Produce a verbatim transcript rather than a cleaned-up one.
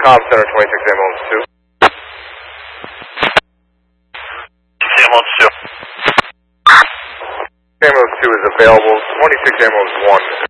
Comm Center, twenty-six ambulance two. Ambulance two. Ambulance two is available. twenty-six ambulance one